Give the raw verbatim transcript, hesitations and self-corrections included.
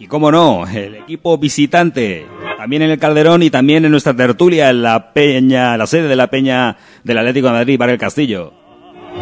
cómo no, el equipo visitante, también en el Calderón y también en nuestra tertulia en la Peña, la sede de la Peña del Atlético de Madrid, Bar El Castillo.